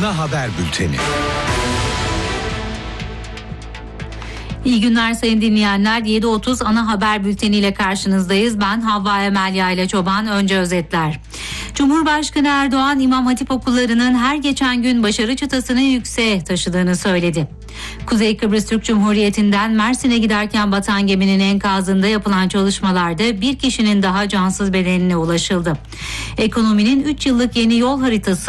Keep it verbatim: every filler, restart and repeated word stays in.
ana haber bülteni. İyi günler sayın dinleyenler. yedi otuz ana haber bülteniyle karşınızdayız. Ben Havva Emel Yayla Çoban. Önce özetler. Cumhurbaşkanı Erdoğan İmam Hatip okullarının her geçen gün başarı çıtasını yükseğe taşıdığını söyledi. Kuzey Kıbrıs Türk Cumhuriyeti'nden Mersin'e giderken batan geminin enkazında yapılan çalışmalarda bir kişinin daha cansız bedenine ulaşıldı. Ekonominin üç yıllık yeni yol haritası